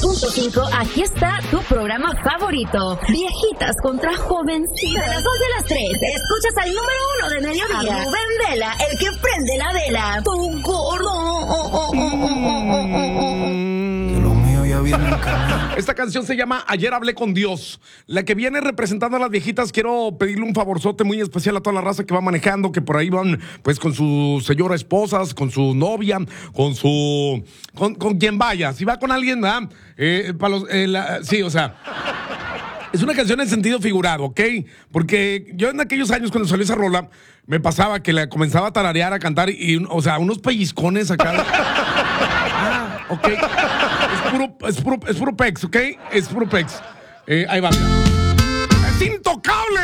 92.5, aquí está tu programa favorito. Viejitas contra jovencitas. De las 2 de las 3, escuchas al número 1 de mediodía. A Rubén Vela, el que prende la vela. Tu gordo. Que lo mío ya viene en camino. Esta canción se llama Ayer hablé con Dios. La que viene representando a las viejitas, quiero pedirle un favorzote muy especial a toda la raza que va manejando, que por ahí van pues con sus señora esposas, con su novia, con quien vaya. Si va con alguien, ¿verdad? Sí, o sea, es una canción en sentido figurado, ¿ok? Porque yo en aquellos años cuando salió esa rola, me pasaba que la comenzaba a tararear, a cantar y, o sea, unos pellizcones acá. Ok. Es puro pex, ¿ok? Es puro pex. Ahí va. ¡Es intocable!